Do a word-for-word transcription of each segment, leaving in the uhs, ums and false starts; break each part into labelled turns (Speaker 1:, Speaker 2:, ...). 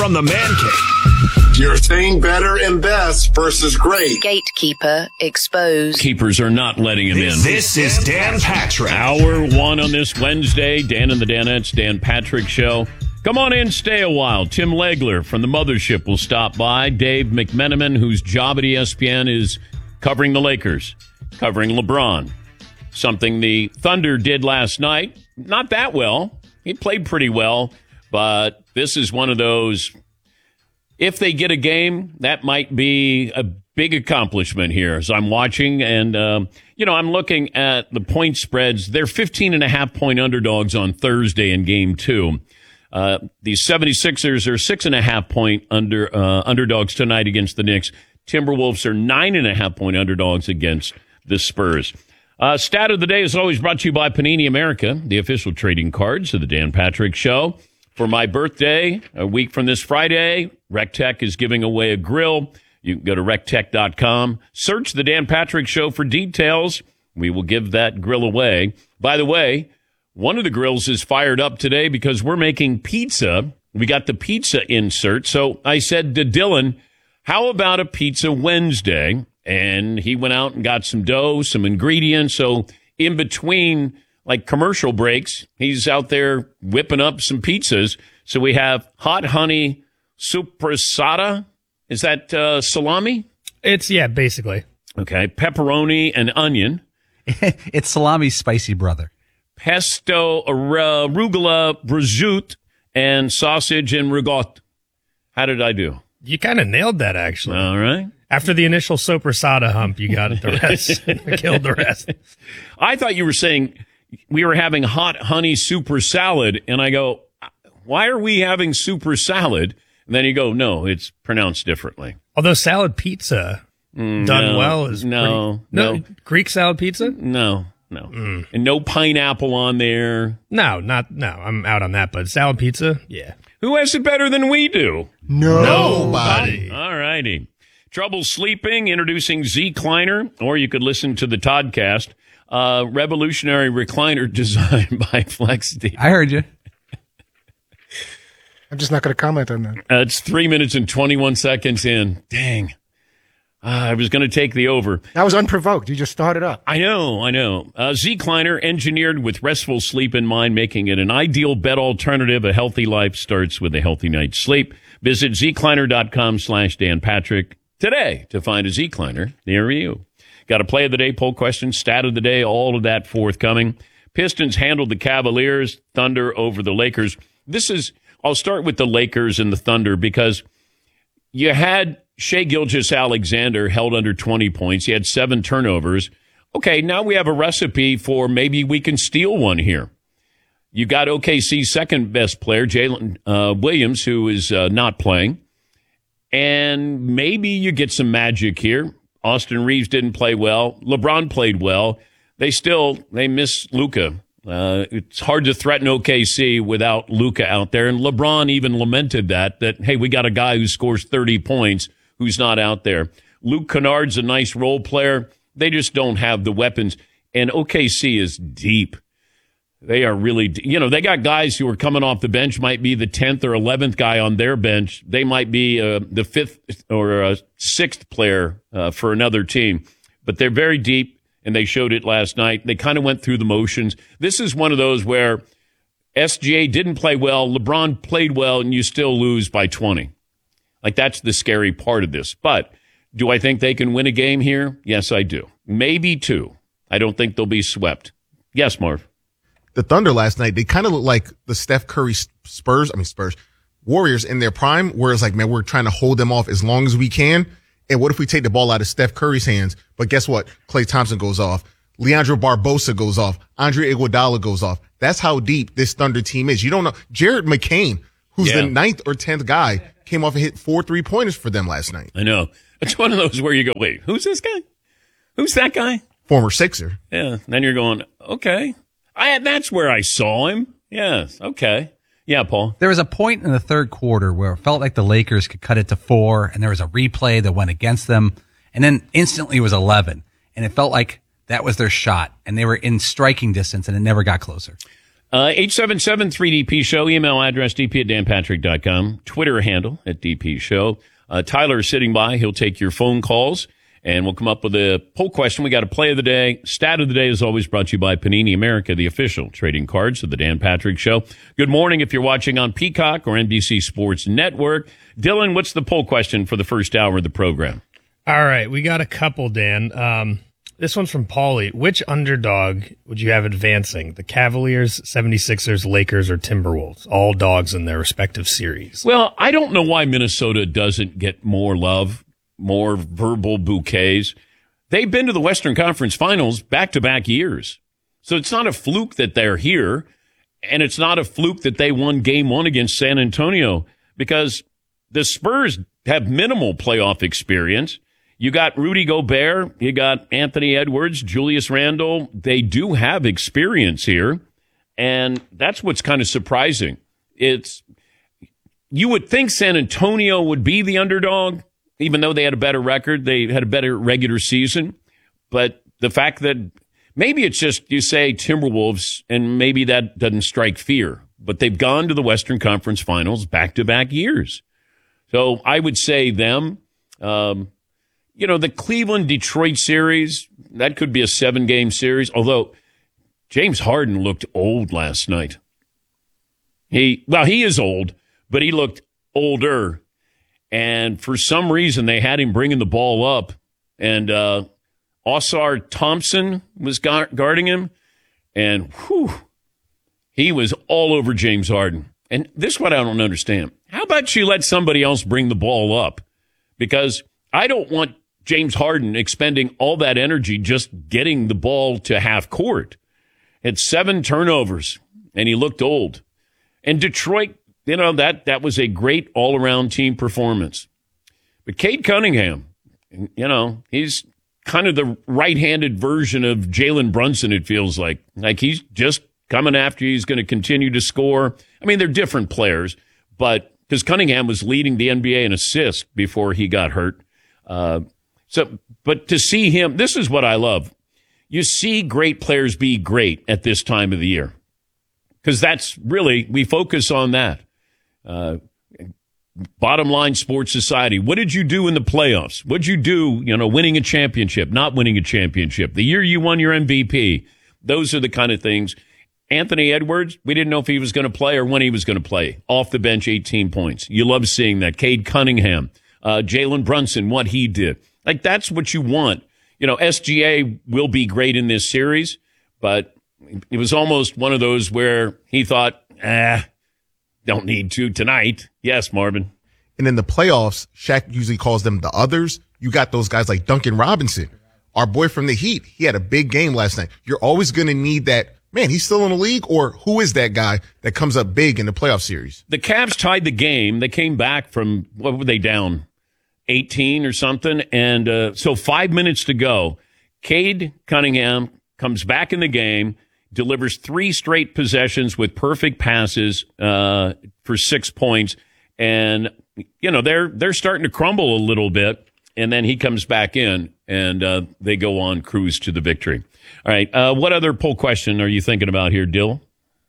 Speaker 1: From the Man Cave.
Speaker 2: You're saying better and best versus great.
Speaker 3: Gatekeeper exposed.
Speaker 4: Keepers are not letting him
Speaker 1: This,
Speaker 4: in.
Speaker 1: this is Dan Patrick.
Speaker 4: Hour one on this Wednesday. Dan and the Danettes, Dan Patrick Show. Come on in, stay a while. Tim Legler from the Mothership will stop by. Dave McMenamin, whose job at E S P N is covering the Lakers, covering LeBron. Something the Thunder did last night. Not that well. He played pretty well, but this is one of those, if they get a game, that might be a big accomplishment here as I'm watching. And, um, you know, I'm looking at the point spreads. They're fifteen and a half point underdogs on Thursday in game two. Uh, the 76ers are six and a half point under uh, underdogs tonight against the Knicks. Timberwolves are nine and a half point underdogs against the Spurs. Uh, stat of the day is always brought to you by Panini America, the official trading cards of the Dan Patrick Show. For my birthday, a week from this Friday, RecTech is giving away a grill. You can go to rec tech dot com, search the Dan Patrick Show for details. We will give that grill away. By the way, one of the grills is fired up today because we're making pizza. We got the pizza insert. So I said to Dylan, how about a pizza Wednesday? And he went out and got some dough, some ingredients. So in between like commercial breaks, he's out there whipping up some pizzas. So we have hot honey sopressata. Is that uh, salami?
Speaker 5: It's, yeah, basically.
Speaker 4: Okay. Pepperoni and onion.
Speaker 6: It's salami's spicy brother.
Speaker 4: Pesto, arugula, prosciutto, and sausage and ricotta. How did I do?
Speaker 5: You kind of nailed that, actually.
Speaker 4: All right.
Speaker 5: After the initial sopressata hump, you got it. The rest killed the rest.
Speaker 4: I thought you were saying we were having hot honey super salad, and I go, why are we having super salad? And then you go, no, it's pronounced differently.
Speaker 5: Although salad pizza
Speaker 4: Mm,
Speaker 5: done
Speaker 4: no,
Speaker 5: well is
Speaker 4: no,
Speaker 5: pretty, no,
Speaker 4: no.
Speaker 5: Greek salad pizza?
Speaker 4: No, no.
Speaker 5: Mm.
Speaker 4: And no pineapple on there.
Speaker 5: No, not, no, I'm out on that, but salad pizza, yeah.
Speaker 4: Who has it better than we do?
Speaker 2: Nobody.
Speaker 4: All righty. Trouble sleeping, introducing Z-Cliner, or you could listen to the Toddcast. Uh, revolutionary recliner designed by FlexD.
Speaker 6: I heard you.
Speaker 7: I'm just not going to comment on that.
Speaker 4: Uh, it's three minutes and twenty-one seconds in. Dang. Uh, I was going to take the over.
Speaker 7: That was unprovoked. You just started up.
Speaker 4: I know, I know. Uh, Z-Cliner, engineered with restful sleep in mind, making it an ideal bed alternative. A healthy life starts with a healthy night's sleep. Visit zcliner.com slash Dan Patrick today to find a Z-Cliner near you. Got a play of the day, poll question, stat of the day, all of that forthcoming. Pistons handled the Cavaliers, Thunder over the Lakers. This is, I'll start with the Lakers and the Thunder because you had Shai Gilgeous-Alexander held under twenty points. He had seven turnovers. Okay, now we have a recipe for maybe we can steal one here. You got O K C's second best player, Jalen uh, Williams, who is uh, not playing. And maybe you get some magic here. Austin Reeves didn't play well. LeBron played well. They still, they miss Luka. Uh, it's hard to threaten O K C without Luka out there. And LeBron even lamented that, that, hey, we got a guy who scores thirty points who's not out there. Luke Kennard's a nice role player. They just don't have the weapons. And O K C is deep. They are really, de- you know, they got guys who are coming off the bench, might be the tenth or eleventh guy on their bench. They might be uh, the fifth or uh, sixth player uh, for another team. But they're very deep, and they showed it last night. They kind of went through the motions. This is one of those where S G A didn't play well, LeBron played well, and you still lose by twenty. Like, that's the scary part of this. But do I think they can win a game here? Yes, I do. Maybe two. I don't think they'll be swept. Yes, Marv.
Speaker 8: The Thunder last night, they kind of look like the Steph Curry Spurs, I mean Spurs, Warriors in their prime, where it's like, man, we're trying to hold them off as long as we can. And what if we take the ball out of Steph Curry's hands? But guess what? Klay Thompson goes off. Leandro Barbosa goes off. Andre Iguodala goes off. That's how deep this Thunder team is. You don't know. Jared McCain, who's
Speaker 4: Yeah.
Speaker 8: the ninth or tenth guy, came off and hit four three-pointers for them last night.
Speaker 4: I know. It's one of those where you go, wait, who's this guy? Who's that guy?
Speaker 8: Former Sixer.
Speaker 4: Yeah. And then you're going, okay. I That's where I saw him. Yes. Okay. Yeah, Paul.
Speaker 6: There was a point in the third quarter where it felt like the Lakers could cut it to four, and there was a replay that went against them, and then instantly it was eleven, and it felt like that was their shot, and they were in striking distance, and it never got closer.
Speaker 4: Uh, eight seven seven three D P show, email address d p at dan patrick dot com, Twitter handle at D P show. Uh, Tyler is sitting by. He'll take your phone calls, and we'll come up with a poll question. We got a play of the day. Stat of the day is always brought to you by Panini America, the official trading cards of the Dan Patrick Show. Good morning if you're watching on Peacock or N B C Sports Network. Dylan, what's the poll question for the first hour of the program?
Speaker 5: All right, we got a couple, Dan. Um, this one's from Paulie. Which underdog would you have advancing? The Cavaliers, seventy-sixers, Lakers, or Timberwolves? All dogs in their respective series.
Speaker 4: Well, I don't know why Minnesota doesn't get more love, more verbal bouquets. They've been to the Western Conference Finals back-to-back years. So it's not a fluke that they're here, and it's not a fluke that they won game one against San Antonio, because the Spurs have minimal playoff experience. You got Rudy Gobert, you got Anthony Edwards, Julius Randle. They do have experience here, and that's what's kind of surprising. It's you would think San Antonio would be the underdog, even though they had a better record, they had a better regular season. But the fact that maybe it's just you say Timberwolves, and maybe that doesn't strike fear, but they've gone to the Western Conference Finals back-to-back years. So I would say them. Um, you know, the Cleveland-Detroit series, that could be a seven-game series, although James Harden looked old last night. He Well, he is old, but he looked older. And for some reason, they had him bringing the ball up, and uh, Oscar Thompson was gu- guarding him, and whew, he was all over James Harden. And this is what I don't understand. How about you let somebody else bring the ball up? Because I don't want James Harden expending all that energy just getting the ball to half court. Had seven turnovers, and he looked old. And Detroit, you know, that, that was a great all-around team performance. But Cade Cunningham, you know, he's kind of the right-handed version of Jalen Brunson, it feels like. Like he's just coming after you. He's going to continue to score. I mean, they're different players, but because Cunningham was leading the N B A in assists before he got hurt. Uh, so, but to see him, this is what I love. You see great players be great at this time of the year, because that's really, we focus on that. Uh, bottom line, Sports Society. What did you do in the playoffs? What did you do, you know, winning a championship, not winning a championship, the year you won your M V P? Those are the kind of things. Anthony Edwards, we didn't know if he was going to play or when he was going to play. Off the bench, eighteen points. You love seeing that. Cade Cunningham, uh, Jalen Brunson, what he did. Like, that's what you want. You know, S G A will be great in this series, but it was almost one of those where he thought, ah, don't need to tonight. Yes, Marvin.
Speaker 8: And in the playoffs, Shaq usually calls them the others. You got those guys like Duncan Robinson, our boy from the Heat. He had a big game last night. You're always going to need that. Man, he's still in the league, or who is that guy that comes up big in the playoff series?
Speaker 4: The Cavs tied the game. They came back from, what were they down, eighteen or something? And uh, so five minutes to go. Cade Cunningham comes back in the game, delivers three straight possessions with perfect passes uh, for six points. And, you know, they're they're starting to crumble a little bit. And then he comes back in, and uh, they go on cruise to the victory. All right. Uh, what other poll question are you thinking about here, Dill?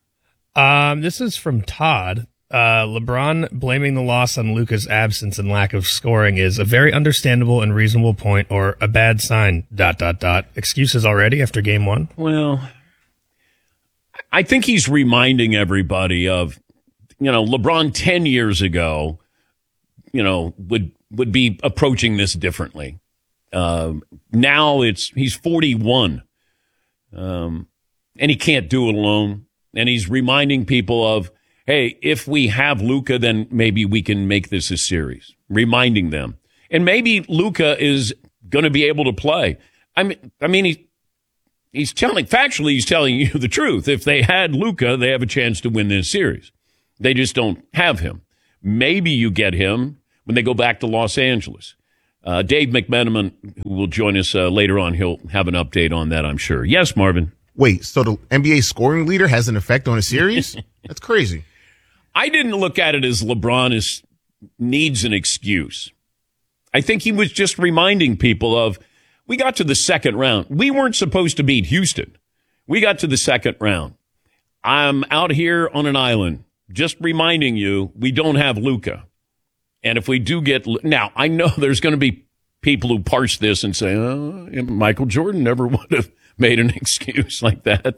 Speaker 5: Um, this is from Todd. Uh, LeBron blaming the loss on Luka's absence and lack of scoring is a very understandable and reasonable point, or a bad sign, dot, dot, dot. Excuses already after game one?
Speaker 4: Well, I think he's reminding everybody of, you know, LeBron ten years ago, you know, would, would be approaching this differently. Uh, now it's, he's forty-one. Um, and he can't do it alone. And he's reminding people of, hey, if we have Luka, then maybe we can make this a series. Reminding them. And maybe Luka is going to be able to play. I mean, I mean, he, he's telling, factually, he's telling you the truth. If they had Luka, they have a chance to win this series. They just don't have him. Maybe you get him when they go back to Los Angeles. Uh, Dave McMenamin, who will join us uh, later on, he'll have an update on that, I'm sure. Yes, Marvin.
Speaker 8: Wait, so the N B A scoring leader has an effect on a series? That's crazy.
Speaker 4: I didn't look at it as LeBron is, needs an excuse. I think he was just reminding people of, we got to the second round. We weren't supposed to beat Houston. We got to the second round. I'm out here on an island, just reminding you we don't have Luka. And if we do get now, I know there's going to be people who parse this and say, oh, Michael Jordan never would have made an excuse like that.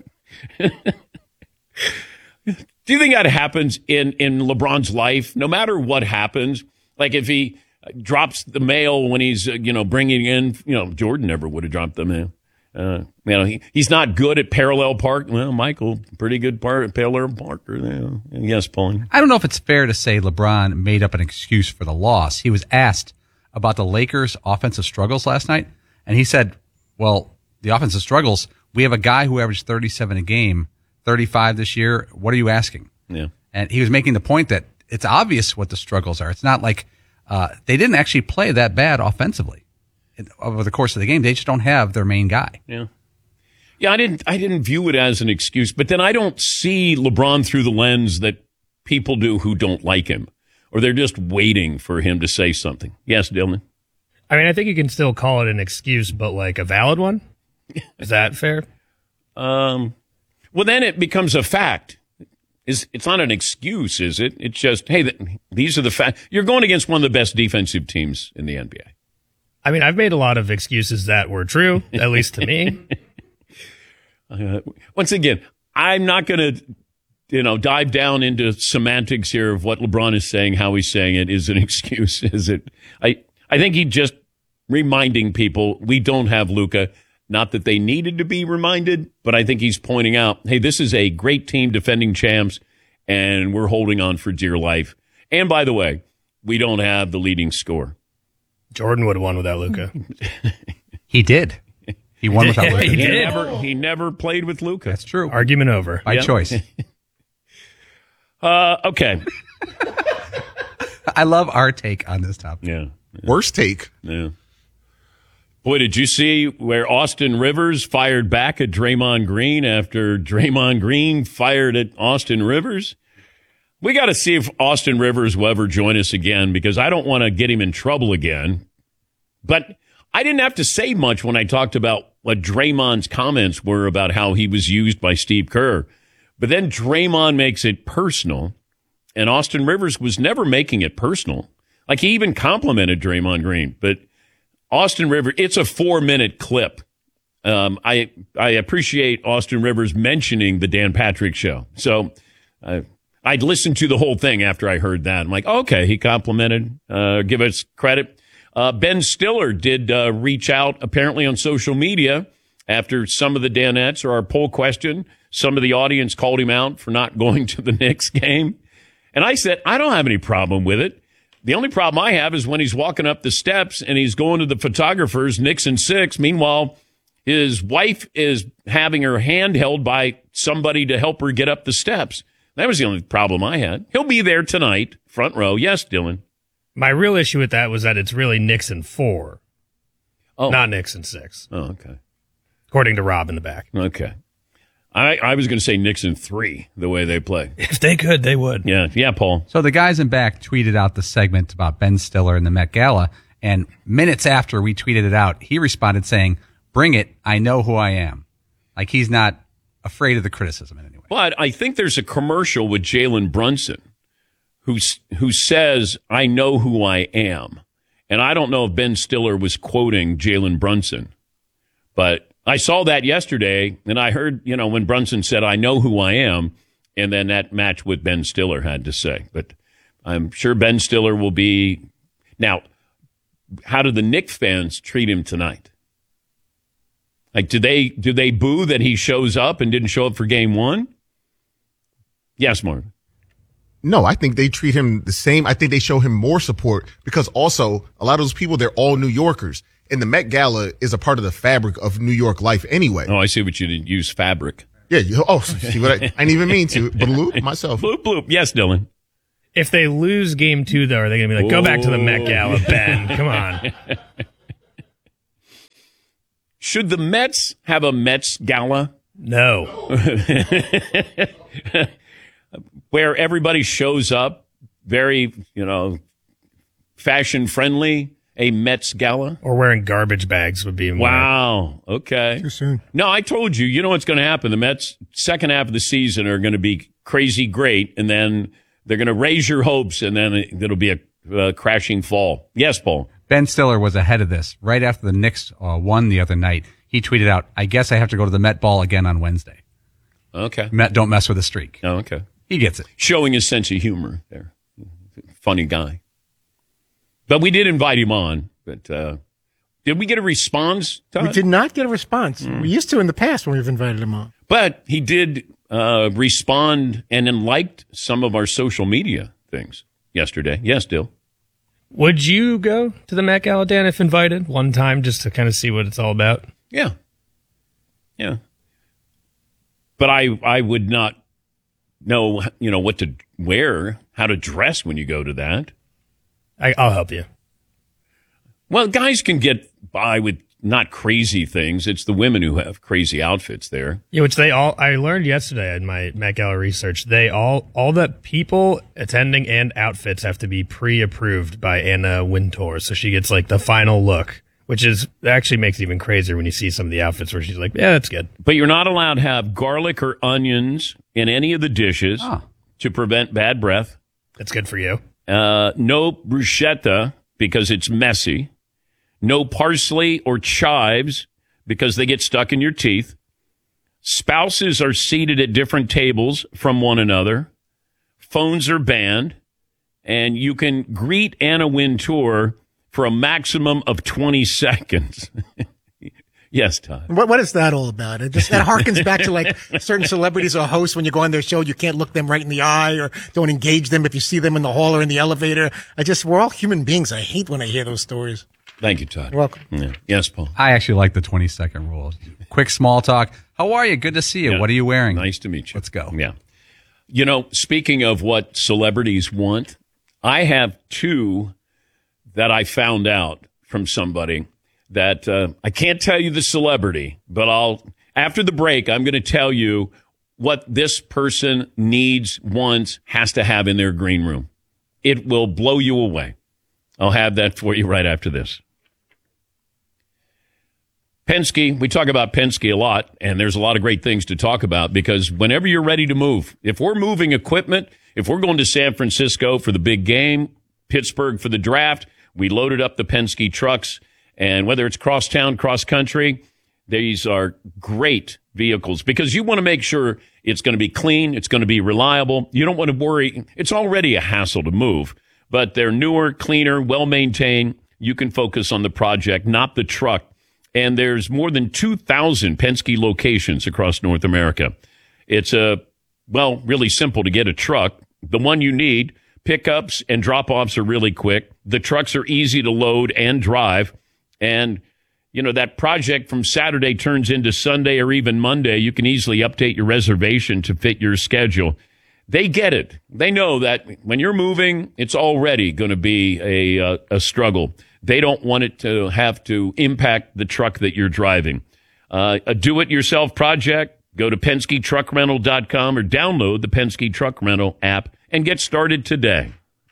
Speaker 4: Do you think that happens in, in LeBron's life? No matter what happens, like if he drops the mail when he's, uh, you know, bringing in, you know, Jordan never would have dropped the mail. Uh, you know, he, he's not good at parallel park. Well, Michael, pretty good part at parallel parker. You know. Yes, Paul.
Speaker 6: I don't know if it's fair to say LeBron made up an excuse for the loss. He was asked about the Lakers' offensive struggles last night, and he said, well, the offensive struggles, we have a guy who averaged thirty-seven a game, thirty-five this year. What are you asking?
Speaker 4: Yeah.
Speaker 6: And he was making the point that it's obvious what the struggles are. It's not like uh, they didn't actually play that bad offensively over the course of the game. They just don't have their main guy.
Speaker 4: Yeah. Yeah, I didn't I didn't view it as an excuse, but then I don't see LeBron through the lens that people do who don't like him, or they're just waiting for him to say something. Yes, Dylan?
Speaker 5: I mean, I think you can still call it an excuse, but like a valid one? Is that fair?
Speaker 4: Um, well, then it becomes a fact. Is It's not an excuse, is it? It's just, hey, th- these are the facts. You're going against one of the best defensive teams in the N B A.
Speaker 5: I mean, I've made a lot of excuses that were true, at least to me.
Speaker 4: Uh, once again, I'm not going to, you know, dive down into semantics here of what LeBron is saying, how he's saying it is an excuse. Is it? I, I think he just reminding people we don't have Luka. Not that they needed to be reminded, but I think he's pointing out, hey, this is a great team, defending champs, and we're holding on for dear life. And by the way, we don't have the leading scorer.
Speaker 5: Jordan would have won without Luka.
Speaker 6: He did. He won without Luka.
Speaker 4: He
Speaker 5: He did.
Speaker 4: never, he never played with Luka.
Speaker 6: That's true.
Speaker 5: Argument over.
Speaker 6: By
Speaker 4: Yep.
Speaker 6: choice.
Speaker 4: Uh, okay.
Speaker 6: I love our take on this topic.
Speaker 4: Yeah.
Speaker 8: Worst take.
Speaker 4: Yeah. Boy, did you see where Austin Rivers fired back at Draymond Green after Draymond Green fired at Austin Rivers? We got to see if Austin Rivers will ever join us again, because I don't want to get him in trouble again. But I didn't have to say much when I talked about what Draymond's comments were about how he was used by Steve Kerr. But then Draymond makes it personal, and Austin Rivers was never making it personal. Like, he even complimented Draymond Green. But Austin Rivers, it's a four-minute clip. Um, I I appreciate Austin Rivers mentioning the Dan Patrick Show. So uh, I'd listened to the whole thing after I heard that. I'm like, okay, he complimented, uh, give us credit. Uh, Ben Stiller did uh, reach out, apparently on social media, after some of the Danettes or our poll question. Some of the audience called him out for not going to the Knicks game. And I said, I don't have any problem with it. The only problem I have is when he's walking up the steps and he's going to the photographers, Knicks and six. Meanwhile, his wife is having her hand held by somebody to help her get up the steps. That was the only problem I had. He'll be there tonight, front row. Yes, Dylan.
Speaker 5: My real issue with that was that it's really Knicks and four,
Speaker 4: Oh,
Speaker 5: not Knicks and six,
Speaker 4: oh okay.
Speaker 5: according to Rob in the back.
Speaker 4: Okay. I, I was going to say Knicks in three, the way they play.
Speaker 5: If they could, they would.
Speaker 4: Yeah, yeah, Paul.
Speaker 6: So the guys in back tweeted out the segment about Ben Stiller and the Met Gala, and minutes after we tweeted it out, he responded saying, "Bring it, I know who I am." Like, he's not afraid of the criticism in any way.
Speaker 4: But I think there's a commercial with Jalen Brunson who, who says, I know who I am. And I don't know if Ben Stiller was quoting Jalen Brunson, but I saw that yesterday, and I heard, you know, when Brunson said, I know who I am, and then that matched what Ben Stiller had to say. But I'm sure Ben Stiller will be. Now, how do the Knicks fans treat him tonight? Like, do they do they boo that he shows up and didn't show up for game one? Yes, Mark.
Speaker 8: No, I think they treat him the same. I think they show him more support because also a lot of those people, they're all New Yorkers. And the Met Gala is a part of the fabric of New York life anyway.
Speaker 4: Oh, I see what you did. Use fabric.
Speaker 8: Yeah. You, oh, see what I, I didn't even mean to. Bloop myself.
Speaker 4: Bloop, bloop. Yes, Dylan.
Speaker 5: If they lose game two, though, are they going to be like, go back to the Met Gala, Ben? Come on.
Speaker 4: Should the Mets have a Mets Gala?
Speaker 5: No.
Speaker 4: Where everybody shows up very, you know, fashion friendly, a Mets gala?
Speaker 5: Or wearing garbage bags would be more.
Speaker 4: Wow. Okay.
Speaker 7: Too soon.
Speaker 4: No, I told you. You know what's going to happen. The Mets second half of the season are going to be crazy great, and then they're going to raise your hopes, and then it, it'll be a uh, crashing fall. Yes, Paul.
Speaker 6: Ben Stiller was ahead of this. Right after the Knicks uh, won the other night, he tweeted out, I guess I have to go to the Met Ball again on Wednesday.
Speaker 4: Okay.
Speaker 6: Met don't mess with the streak.
Speaker 4: Oh, okay.
Speaker 6: He gets it.
Speaker 4: Showing his sense of humor there. Funny guy. But we did invite him on. But uh, did we get a response, Todd?
Speaker 7: We did not get a response. Mm. We used to in the past when we've invited him on.
Speaker 4: But he did uh, respond and then liked some of our social media things yesterday. Yes, Dill.
Speaker 5: Would you go to the Met Gala, Dan, if invited one time just to kind of see what it's all about?
Speaker 4: Yeah. Yeah. But I, I would not know, you know, what to wear, how to dress when you go to that.
Speaker 5: I, I'll help you.
Speaker 4: Well, guys can get by with not crazy things. It's the women who have crazy outfits there.
Speaker 5: Yeah, which they all, I learned yesterday in my Met Gala research, they all, all the people attending and outfits have to be pre-approved by Anna Wintour. So she gets like the final look, which is actually makes it even crazier when you see some of the outfits where she's like, yeah, that's good.
Speaker 4: But you're not allowed to have garlic or onions in any of the dishes
Speaker 6: oh.
Speaker 4: to prevent bad breath.
Speaker 5: That's good for you.
Speaker 4: Uh, no bruschetta because it's messy. No parsley or chives because they get stuck in your teeth. Spouses are seated at different tables from one another. Phones are banned. And you can greet Anna Wintour for a maximum of twenty seconds. Yes, Todd.
Speaker 7: What What is that all about? It just that harkens back to like certain celebrities or hosts when you go on their show, you can't look them right in the eye or don't engage them if you see them in the hall or in the elevator. I just, we're all human beings. I hate when I hear those stories.
Speaker 4: Thank you, Todd.
Speaker 7: You're welcome.
Speaker 4: Yeah. Yes, Paul.
Speaker 6: I actually like the twenty second rule. Quick small talk. How are you? Good to see you.
Speaker 4: Yeah.
Speaker 6: What are you wearing?
Speaker 4: Nice to meet you.
Speaker 6: Let's go.
Speaker 4: Yeah. You know, speaking of what celebrities want, I have two that I found out from somebody that uh, I can't tell you the celebrity, but I'll, after the break, I'm going to tell you what this person needs, wants, has to have in their green room. It will blow you away. I'll have that for you right after this. Penske, we talk about Penske a lot, and there's a lot of great things to talk about because whenever you're ready to move, if we're moving equipment, if we're going to San Francisco for the big game, Pittsburgh for the draft, we loaded up the Penske trucks, and whether it's cross-town, cross-country, these are great vehicles because you want to make sure it's going to be clean, it's going to be reliable. You don't want to worry. It's already a hassle to move, but they're newer, cleaner, well-maintained. You can focus on the project, not the truck. And there's more than two thousand Penske locations across North America. It's a, well, really simple to get a truck. The one you need, pickups and drop-offs are really quick. The trucks are easy to load and drive. And, you know, that project from Saturday turns into Sunday or even Monday. You can easily update your reservation to fit your schedule. They get it. They know that when you're moving, it's already going to be a, uh, a struggle. They don't want it to have to impact the truck that you're driving. Uh, a do-it-yourself project, go to Penske Truck Rental dot com or download the Penske Truck Rental app and get started today.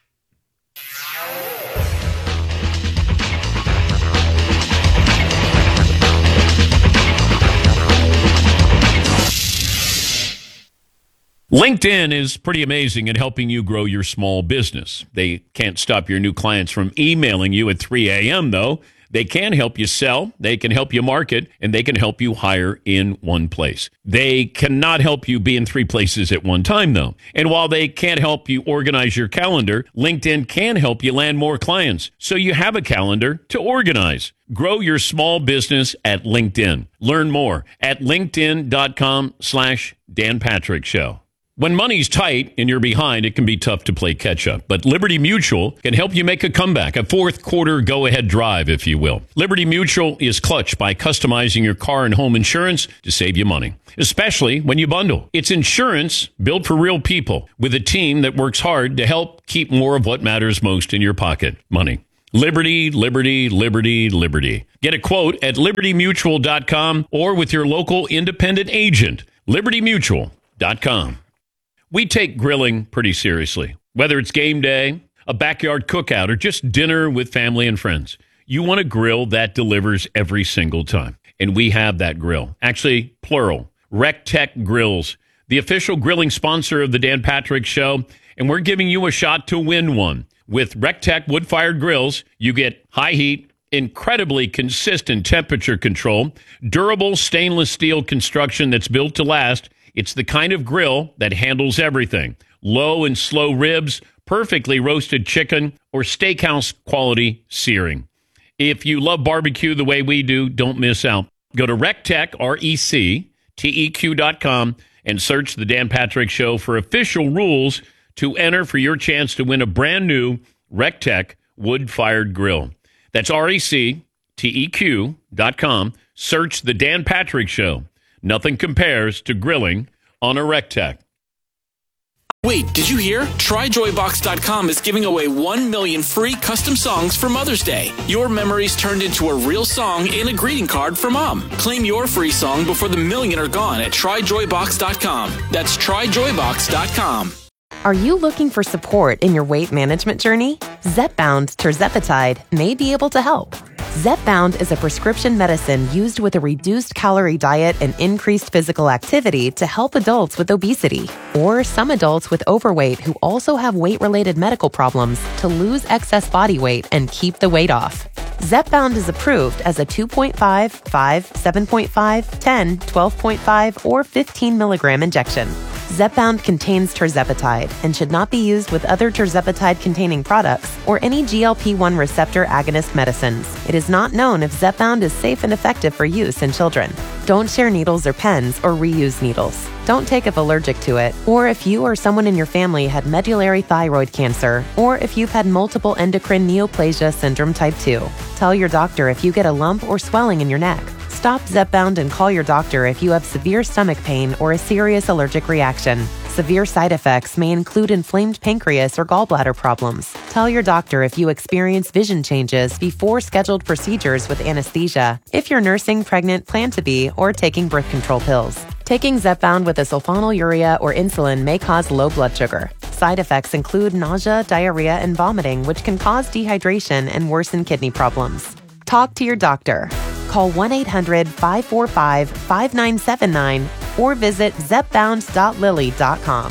Speaker 4: LinkedIn is pretty amazing at helping you grow your small business. They can't stop your new clients from emailing you at three a.m., though. They can help you sell, they can help you market, and they can help you hire in one place. They cannot help you be in three places at one time, though. And while they can't help you organize your calendar, LinkedIn can help you land more clients so you have a calendar to organize. Grow your small business at LinkedIn. Learn more at linkedin.com slash Dan Patrick Show. When money's tight and you're behind, it can be tough to play catch up. But Liberty Mutual can help you make a comeback, a fourth quarter go-ahead drive, if you will. Liberty Mutual is clutch by customizing your car and home insurance to save you money, especially when you bundle. It's insurance built for real people with a team that works hard to help keep more of what matters most in your pocket, money. Liberty, Liberty, Liberty, Liberty. Get a quote at liberty mutual dot com or with your local independent agent, liberty mutual dot com. We take grilling pretty seriously, whether it's game day, a backyard cookout, or just dinner with family and friends. You want a grill that delivers every single time. And we have that grill. Actually, plural. RecTech Grills, the official grilling sponsor of the Dan Patrick Show. And we're giving you a shot to win one. With RecTech wood-fired grills, you get high heat, incredibly consistent temperature control, durable stainless steel construction that's built to last. It's the kind of grill that handles everything. Low and slow ribs, perfectly roasted chicken, or steakhouse quality searing. If you love barbecue the way we do, don't miss out. Go to RecTech, R E C T E Q dot com, and search The Dan Patrick Show for official rules to enter for your chance to win a brand new RecTech wood-fired grill. That's R E C T E Q dot com. Search The Dan Patrick Show. Nothing compares to grilling on a RecTech.
Speaker 9: Wait, did you hear? Try Joy Box dot com is giving away one million free custom songs for Mother's Day. Your memories turned into a real song and a greeting card for Mom. Claim your free song before the million are gone at Try Joy Box dot com. That's Try Joy Box dot com.
Speaker 10: Are you looking for support in your weight management journey? Zepbound Tirzepatide may be able to help. Zepbound is a prescription medicine used with a reduced calorie diet and increased physical activity to help adults with obesity or some adults with overweight who also have weight-related medical problems to lose excess body weight and keep the weight off. Zepbound is approved as a two point five, five, seven point five, ten, twelve point five, or fifteen milligram injection. Zepbound contains tirzepatide and should not be used with other tirzepatide-containing products or any G L P one receptor agonist medicines. It is not known if Zepbound is safe and effective for use in children. Don't share needles or pens or reuse needles. Don't take if allergic to it, or if you or someone in your family had medullary thyroid cancer, or if you've had multiple endocrine neoplasia syndrome type two. Tell your doctor if you get a lump or swelling in your neck. Stop Zepbound and call your doctor if you have severe stomach pain or a serious allergic reaction. Severe side effects may include inflamed pancreas or gallbladder problems. Tell your doctor if you experience vision changes before scheduled procedures with anesthesia, if you're nursing, pregnant, plan to be, or taking birth control pills. Taking Zepbound with a sulfonylurea or insulin may cause low blood sugar. Side effects include nausea, diarrhea, and vomiting, which can cause dehydration and worsen kidney problems. Talk to your doctor. Call one eight hundred, five four five, five nine seven nine or visit zepbound dot lilly dot com.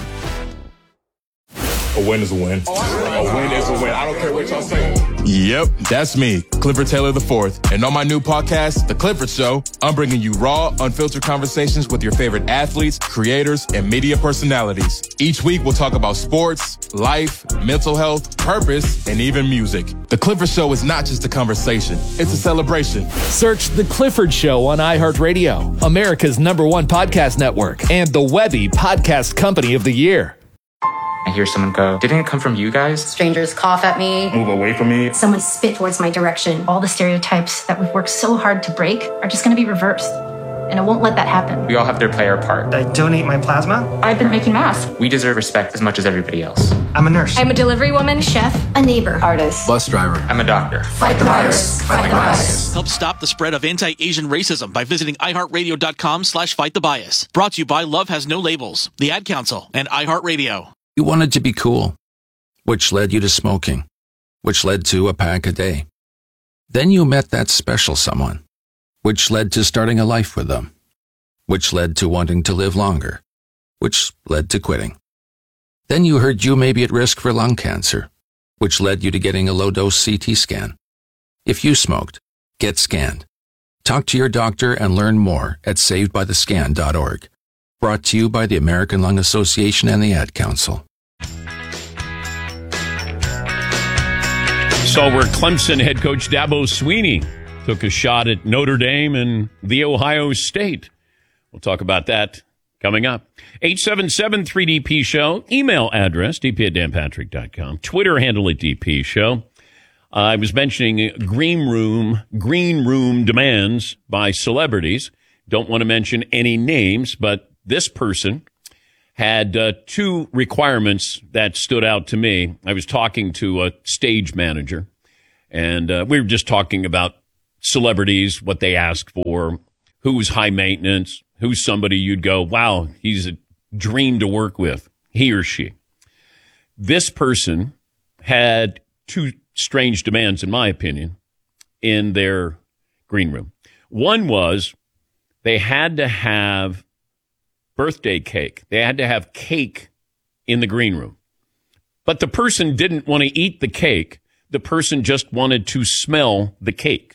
Speaker 11: A win is a win. A win is a win. I don't care what y'all say. Yep, that's me, Clifford Taylor the fourth. And on my new podcast, The Clifford Show, I'm bringing you raw, unfiltered conversations with your favorite athletes, creators, and media personalities. Each week, we'll talk about sports, life, mental health, purpose, and even music. The Clifford Show is not just a conversation, it's a celebration.
Speaker 12: Search The Clifford Show on iHeartRadio, America's number one podcast network, and the Webby Podcast Company of the Year.
Speaker 13: I hear someone go, didn't it come from you guys?
Speaker 14: Strangers cough at me.
Speaker 11: Move away from me.
Speaker 14: Someone spit towards my direction. All the stereotypes that we've worked so hard to break are just going to be reversed. And I won't let that happen.
Speaker 13: We all have to play our part.
Speaker 15: I donate my plasma.
Speaker 14: I've been making masks.
Speaker 13: We deserve respect as much as everybody else.
Speaker 15: I'm a nurse.
Speaker 14: I'm a delivery woman, chef, a neighbor, artist,
Speaker 13: bus driver. I'm a doctor.
Speaker 14: Fight the virus. Fight the bias.
Speaker 16: Help stop the spread of anti-Asian racism by visiting iHeartRadio.com slash fight the bias. Brought to you by Love Has No Labels, the Ad Council, and iHeartRadio.
Speaker 17: You wanted to be cool, which led you to smoking, which led to a pack a day. Then you met that special someone, which led to starting a life with them, which led to wanting to live longer, which led to quitting. Then you heard you may be at risk for lung cancer, which led you to getting a low-dose C T scan. If you smoked, get scanned. Talk to your doctor and learn more at saved by the scan dot org. Brought to you by the American Lung Association and the Ad Council.
Speaker 4: Saw where Clemson head coach Dabo Swinney took a shot at Notre Dame and the Ohio State. We'll talk about that coming up. eight seven seven three D P Show. Email address, d p at dan patrick dot com. Twitter handle at D P Show. Uh, I was mentioning green room, green room demands by celebrities. Don't want to mention any names, but this person had uh, two requirements that stood out to me. I was talking to a stage manager, and uh, we were just talking about celebrities, what they ask for, who's high maintenance, who's somebody you'd go, wow, he's a dream to work with, he or she. This person had two strange demands, in my opinion. in their green room. One was they had to have birthday cake. They had to have cake in the green room. But the person didn't want to eat the cake. The person just wanted to smell the cake.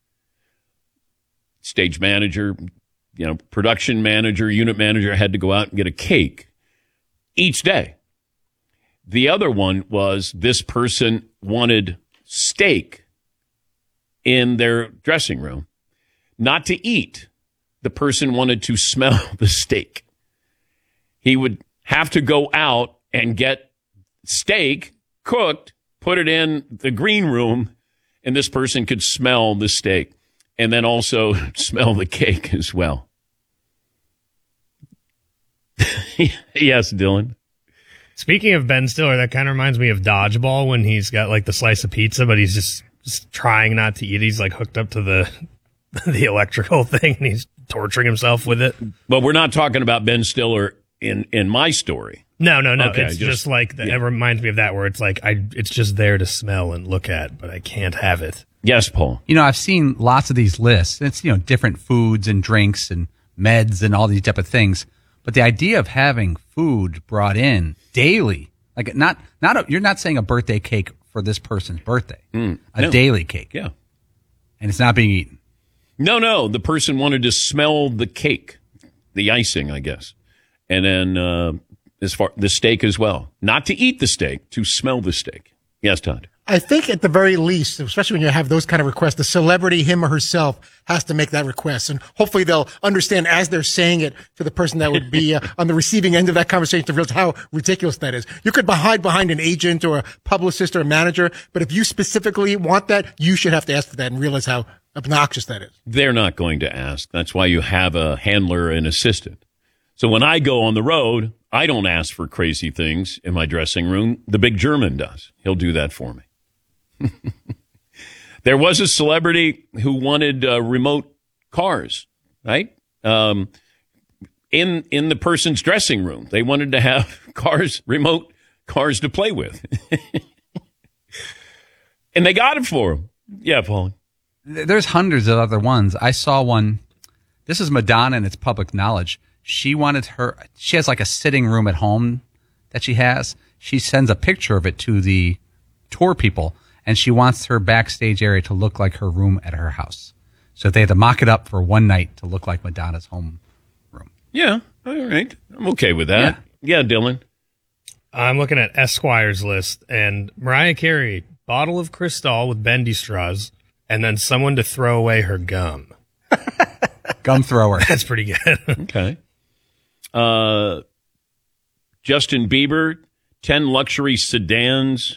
Speaker 4: Stage manager, you know, production manager, unit manager had to go out and get a cake each day. The other one was this person wanted steak in their dressing room, not to eat. The person wanted to smell the steak. He would have to go out and get steak cooked, put it in the green room, and this person could smell the steak and then also smell the cake as well. Yes, Dylan.
Speaker 5: Speaking of Ben Stiller, that kind of reminds me of Dodgeball when he's got like the slice of pizza, but he's just, just trying not to eat. He's like hooked up to the the electrical thing and he's torturing himself with it.
Speaker 4: But we're not talking about Ben Stiller in, in my story.
Speaker 5: No, no, no.
Speaker 4: Okay,
Speaker 5: it's just,
Speaker 4: just
Speaker 5: like that.
Speaker 4: yeah.
Speaker 5: It reminds me of that where it's like I it's just there to smell and look at, but I can't have it.
Speaker 4: Yes, Paul.
Speaker 6: You know, I've seen lots of these lists. It's, you know, different foods and drinks and meds and all these type of things. But the idea of having food brought in daily, like not, not a, you're not saying a birthday cake for this person's birthday,
Speaker 4: Mm,
Speaker 6: a
Speaker 4: no.
Speaker 6: daily cake.
Speaker 4: Yeah.
Speaker 6: And it's not being eaten.
Speaker 4: No, no. The person wanted to smell the cake, the icing, I guess. And then uh, as far the steak as well. Not to eat the steak, to smell the steak. Yes, Todd.
Speaker 7: I think at the very least, especially when you have those kind of requests, the celebrity, him or herself, has to make that request. And hopefully they'll understand as they're saying it to the person that would be uh, on the receiving end of that conversation to realize how ridiculous that is. You could hide behind an agent or a publicist or a manager, but if you specifically want that, you should have to ask for that and realize how obnoxious that is.
Speaker 4: They're not going to ask. That's why you have a handler and assistant. So when I go on the road, I don't ask for crazy things in my dressing room. The big German does. He'll do that for me. There was a celebrity who wanted uh, remote cars, right? Um, in in the person's dressing room, they wanted to have cars, remote cars to play with, and they got it for him. Yeah, Paul.
Speaker 6: There's hundreds of other ones. I saw one. This is Madonna, and it's public knowledge. She wanted her. She has like a sitting room at home that she has. She sends a picture of it to the tour people. And she wants her backstage area to look like her room at her house. So they had to mock it up for one night to look like Madonna's home room.
Speaker 4: Yeah, all right. I'm okay with that. Yeah, yeah Dylan.
Speaker 5: I'm looking at Esquire's list, and Mariah Carey, bottle of Cristal with bendy straws, and then someone to throw away her gum.
Speaker 6: Gum thrower.
Speaker 5: That's pretty good.
Speaker 4: Okay. Uh, Justin Bieber, ten luxury sedans.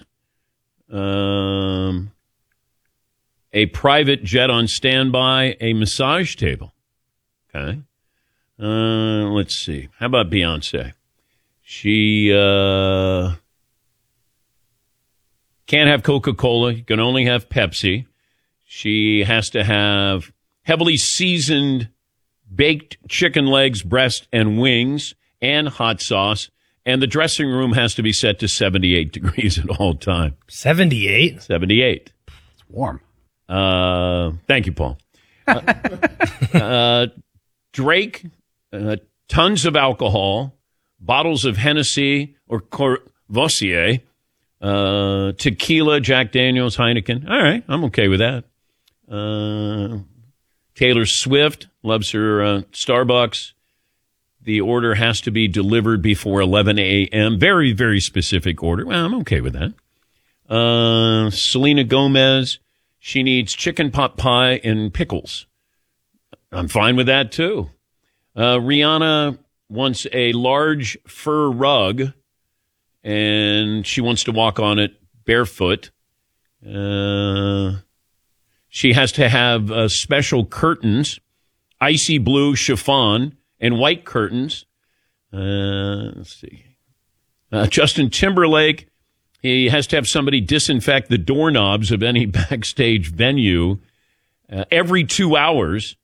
Speaker 4: Um, a private jet on standby, a massage table. Okay. Uh, let's see. How about Beyonce? She uh, can't have Coca-Cola. You can only have Pepsi. She has to have heavily seasoned baked chicken legs, breast, and wings, and hot sauce. And the dressing room has to be set to seventy-eight degrees at all time.
Speaker 5: seventy-eight?
Speaker 4: seventy-eight.
Speaker 6: It's warm.
Speaker 4: Uh, thank you, Paul. Uh, uh, Drake, uh, tons of alcohol, bottles of Hennessy or Courvoisier, uh, tequila, Jack Daniels, Heineken. All right, I'm okay with that. Uh, Taylor Swift loves her uh, Starbucks. The order has to be delivered before eleven a.m. Very, very specific order. Well, I'm okay with that. Uh, Selena Gomez, she needs chicken pot pie and pickles. I'm fine with that, too. Uh, Rihanna wants a large fur rug, and she wants to walk on it barefoot. Uh, she has to have uh, special curtains, icy blue chiffon, and white curtains. Uh, let's see. Uh, Justin Timberlake, he has to have somebody disinfect the doorknobs of any backstage venue uh, every two hours.